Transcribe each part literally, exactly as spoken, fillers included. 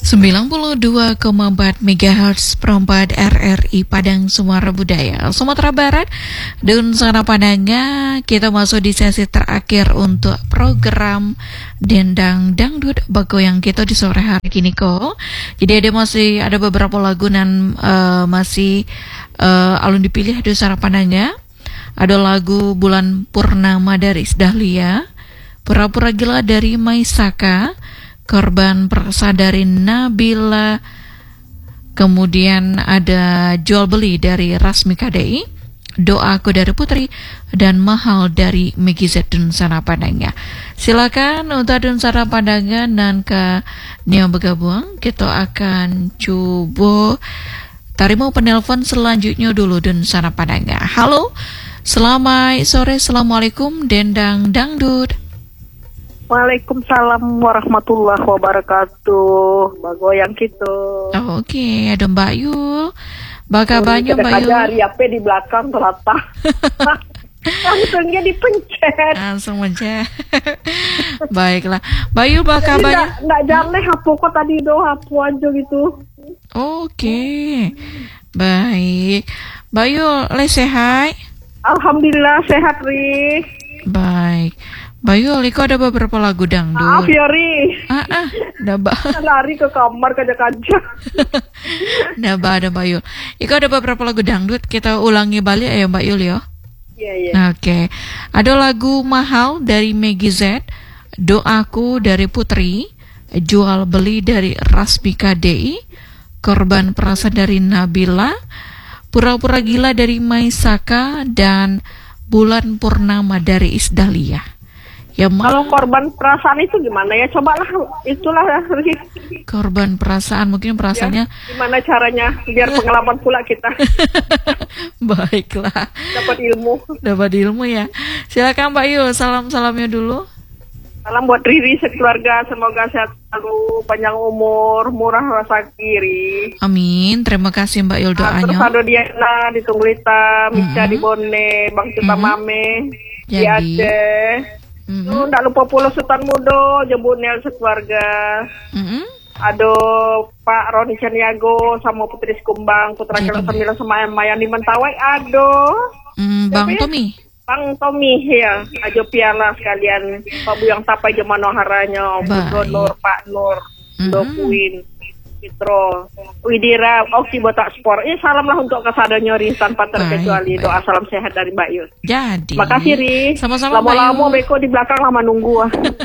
sembilan puluh dua koma empat megahertz perempat R R I Padang Suara Budaya Sumatera Barat. Dan sana Padangnya kita masuk di sesi terakhir untuk program Dendang Dangdut Bagoyang kita di sore hari ini kok. Jadi ada masih ada beberapa lagu dan uh, masih uh, alun dipilih di sana Padangnya. Ada lagu Bulan Purnama dari Isdahlia, Pura-pura Gila dari Maisaka, Korban Perasa dari Nabila, kemudian ada Jual Beli dari Rasmi K D I, Doaku dari Putri, dan Mahal dari Megi Z dan Sana Padangnya. Silakan untuk dan Sana Padangnya dan ke Neo bergabung. Kita akan coba tarimo penelpon selanjutnya dulu dan Sana Padangnya. Halo, selamat sore, assalamualaikum Dendang Dangdut. Waalaikumsalam warahmatullahi wabarakatuh. Bagoyang gitu. Oh, oke, okay. Ada Mbak Yul. Baka banyak Mbak Yul. Ada Ariape di belakang terletak. Langsungnya dipencet. Langsung mencet. Baiklah. Mbak Yul baka banyak. Enggak jangan hapu kok tadi do hapu aja gitu. Oke. Okay. Baik. Mbak Yul, le sehat? Alhamdulillah sehat, Ri. Baik. Bayu, Liko ada beberapa lagu dangdut. Maaf ya, Ri. Ah, ah, naba. Lari ke kamar kaca-kaca. Naba ada Bayu. Iko ada beberapa lagu dangdut. Kita ulangi balik ya Mbak Yul ya. Iya, iya. Oke. Okay. Ada lagu Mahal dari Megi Z, Doaku dari Putri, Jual Beli dari Rasmi K D I, Korban Perasa dari Nabila, Pura-pura Gila dari Maisaka, dan Bulan Purnama dari Isdahlia. Ya, kalau korban perasaan itu gimana ya? Cobalah itulah Ri. Korban perasaan mungkin perasaannya. Ya, gimana caranya biar pengalaman pula kita. Baiklah. Dapat ilmu. Dapat ilmu ya. Silakan Mbak Yul, salam-salamnya dulu. Salam buat Riri sekeluarga, semoga sehat selalu, panjang umur, murah rezeki, Ri. Amin. Terima kasih Mbak Yul doanya. Terus ada Diana di Tunggulita, Mica Mm-hmm. di Bone, Bang Cita Mm-hmm. Mame di Jadi. Aceh. Mm-hmm. Tuh, nggak lupa Pulau Sultan Mudo, Jebunel sekeluarga. Mm-hmm. Ada Pak Roni Caniago sama Putri Skumbang, Putra Kela Sembilan sama Emma yang di Mentawai. Ada mm, Bang ya? Tommy. Bang Tommy ya, ajo piala sekalian. Pak Buyang Tapai Jemano Haranya, Bu Nur, Pak Nur, Mm-hmm. Do Queen, Fitro, Widira, Oksi Botak Sport. Ini salamlah untuk kesadanya Ri tanpa terkecuali. Doa salam sehat dari Mbak Yul. Jadi. Makasih Ri. Sama-sama Lama-lama Beko di belakang lama nunggu.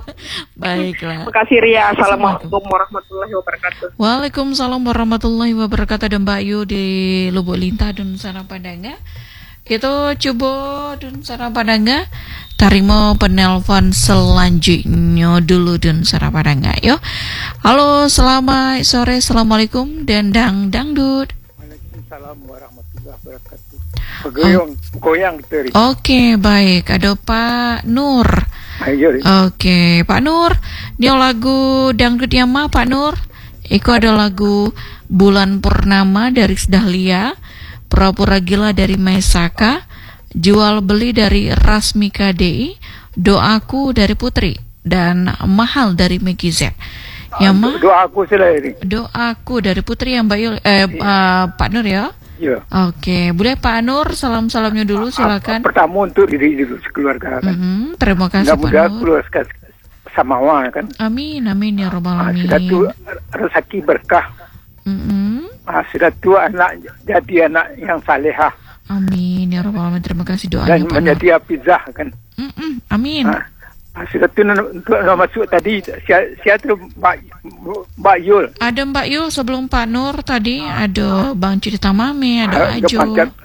Baiklah. Makasih Ri. Assalamualaikum warahmatullahi wabarakatuh. Waalaikumsalam warahmatullahi wabarakatuh. Dan Mbak Yu di Lubuk Lintah dan Sana Padangnya. Kita coba dan Sana Padangnya. Tarimo penelpon selanjutnya dulu dan Sana Padangnya. Yo. Halo, selamat sore, assalamualaikum Dendang Dangdut. Waalaikumsalam warahmatullahi wabarakatuh. Goyang, oh. goyang teri. Oke, okay, baik. Ada Pak Nur. Ayo. Oke, okay, Pak Nur. Ini lagu dangdut yang mana Pak Nur? Iko ada lagu Bulan Purnama dari Isdahlia, Pura-pura Gila dari Maisaka, Jual Beli dari Rasmi K D I, Doaku dari Putri, dan Mahal dari Megi Z. Yang mah? Doaku sendiri. Doaku dari Putri yang Mbak Yul, eh, uh, Pak Nur ya? Iya. Oke, boleh Pak Nur salam-salamnya dulu silakan. Pertama untuk diri dulu sekeluarga kan. Mm-hmm. Terima kasih Pak Mudah-mudahan Nur. keluarga sama orang kan. Amin, amin ya robbal alamin. Sudah tu rezeki berkah. Mm-hmm. Sudah tu anak jadi anak yang salehah. Amin ya robbal alamin. Terima kasih doanya dan Pak Nur. menjadi hafizah kan. Mm-mm. Amin. Ha. Sudah tu untuk masuk tadi siapa tu Mbak Mbak Yul. Ada Mbak Yul sebelum Pak Nur tadi, ada Bang Cerita Mame, ada Ajo.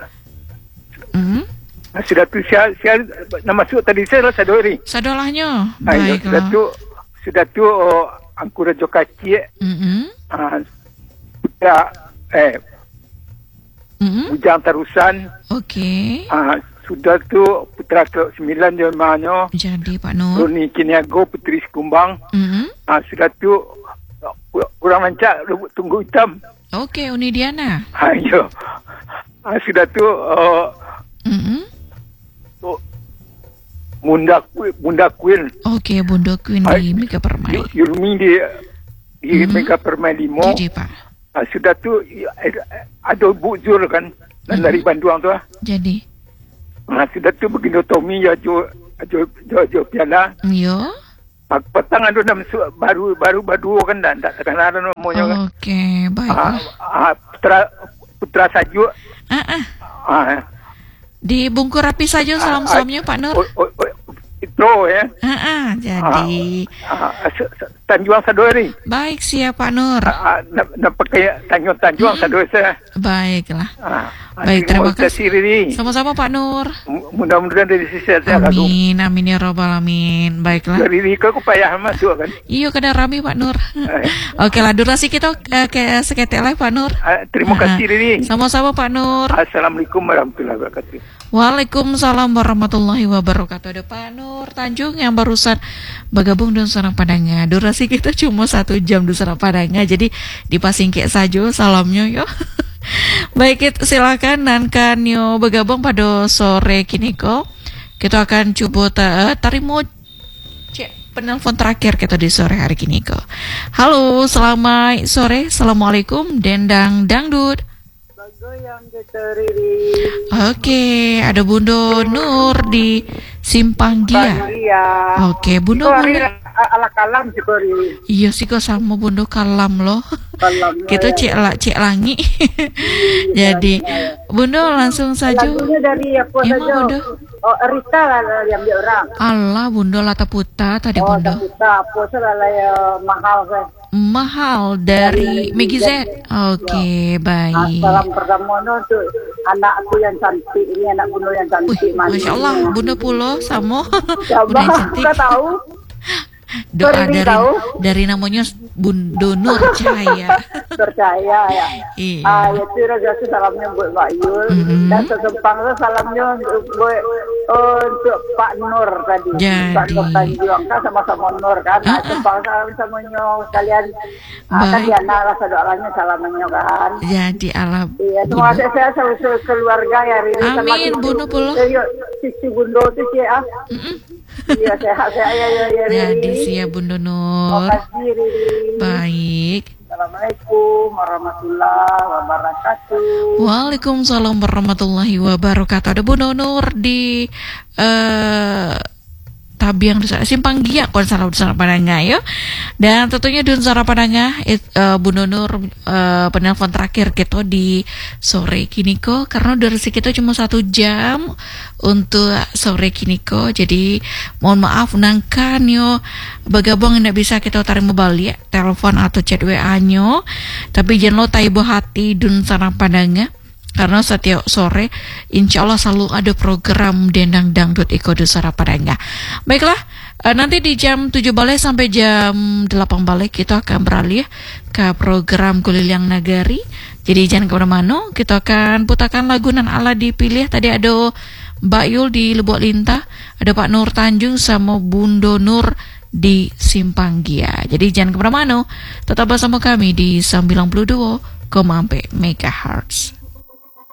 Hmm? Sudah tu siapa siapa nama masuk tadi saya rasa dori. Sadolahnya. Baiklah. Sudah tu sudah tu oh, Angku Rejo Kacik. Hmm. Uh, putra eh Hmm. Bujang Terusan. Okey. Uh, sudah tu Putra ke sembilan di mana. Jadi Pak Nur. Roni Ciniago, Putri Skumbang. Hmm. Uh, sudah tu uh, kurang mancak Lubuk Tunggu Hitam. Okey, Uni Diana. Ayo. Uh, sudah tu uh, Hmm. uh, Bunda Bunda Queen. Okey, Bunda Queen di Mega Permai. Yurmi di di Mhm. Mega Permai Limo. Jadi Pak. Ah, sudah tu eh, ada bujur kan dan Mhm. dari Bandung tu. ah. Jadi. Ah, sudah tu begini Tommy ya jo jo jo, jo piala. Yo. Ah, petang ada nam su- baru baru baru kan dan tak terkenal namanya kan. Oke, baiklah. Ah, ah, putra putra Saju. Ah, ah. Ah, Dibungkur rapi saja salam-salamnya Pak Nur. oh, oh, oh, itu ya. Ah, ah. Jadi. Ah, ah, se- se- Tanjuang Sadori. Baik, siap Pak Nur. Ah, ah, nak nak pakai Tanjuang Tanjuang Sadori saya. Baiklah. Ah, Baik, terima kasih. Riri. Sama-sama Pak Nur. M- Mudah-mudahan dari sisi saya lalu. Amin, amin ya robbal alamin. Baiklah. Dari Riri ke aku payah masuk kan. Iyo kada rami Pak Nur. Eh. Oke lah, durasi kita eh, ke seketek lah Pak Nur. Ah, terima kasih Ah, Riri. Sama-sama Pak Nur. Assalamualaikum warahmatullahi wabarakatuh. Waalaikumsalam warahmatullahi wabarakatuh. Ada Pak Nur Tanjung yang barusan bergabung dengan Sarang Padangnya. Durasi kita cuma satu jam di Sarang Padangnya. Jadi dipasingke saja salamnya yo. Baik, it- silakan nankan yo bergabung pada sore kini ko. Kita akan coba ta- tarimo cek penelpon terakhir kita di sore hari kini ko. Halo, selamat sore. Assalamualaikum Dendang Dangdut. Goyang gitu Riri. Oke, ada Bunda Nur di Simpang Gia. Iya. Oke, Bunda Kau Riri boleh. ala kalam sih kau Riri. Iya sih kok sama Bunda kalam loh. Kalam. Kita cek lah, cek langi. Jadi, Bunda langsung saja. Lagunya dari apa Emang saja? Bunda? Oh, Rita lah yang dia orang. Allah, Bunda Lata Puta tadi Oh, Bunda. tak bisa. Apa salah ya mahal kan? Mahal dari Megi Z. Oke, Nah, baik. salam pertama no, untuk anakku yang cantik ini anak bunda yang cantik. Wih, Masya Allah, Bunda Pulo sama Ya, Bunda yang bah, cantik. kau tahu? Doa Sorry, dari tahu. dari namanya Bunda Nur Cahaya. Percaya ya. Iya. Ah, itu raja salamnya buat Pak Yul. Mhm. Dan sesempang itu salamnya untuk buat oh, untuk Pak Nur tadi. Jadi. Pak Nur Tanjuang kan sama-sama Nur kan. Ah, ah. Ah, sempang salam semuanya kalian. Ah, kan Baik. Diana lah saudara salamnya kan. Jadi Allah. Iya, terima kasih saya seluruh keluarga ya Riri. Sama Amin, cucu- Bunda Pulo. Eh, yuk, Sisi Bundo itu sih ah. Iya, sehat saya ya ya ya Jadi Riri. siap Bunda Terima Nur. kasih Riri. Baik. Assalamualaikum warahmatullahi wabarakatuh. Waalaikumsalam warahmatullahi wabarakatuh. Ada Bunda Nur di eh Tabiang Desa Simpang Gia kon salah Desa Padangnya ya. Dan tentunya Dun Sara Padangnya it, uh, Bunda Nur uh, penelpon terakhir kita di sore kini ko karena durasi kita cuma satu jam untuk sore kini ko. Jadi mohon maaf nangkan yo bergabung tidak bisa kita tarik kembali ya telepon atau chat W A-nyo. Tapi jangan lo taibo hati Dun Sara Padangnya. Karena setiap sore insya Allah selalu ada program Dendang Dangdut Iko Dusara Padangnya. Baiklah, eh, nanti di jam tujuh balik sampai jam delapan balik kita akan beralih ke program Kulilang Nagari. Jadi jangan kemana-mana, kita akan putarkan lagu nan ala dipilih. Tadi ada Mbak Yul di Lubuk Lintah, ada Pak Nur Tanjung sama Bunda Nur di Simpang Gia. Jadi jangan kemana-mana, tetap bersama kami di sembilan puluh dua koma empat megahertz.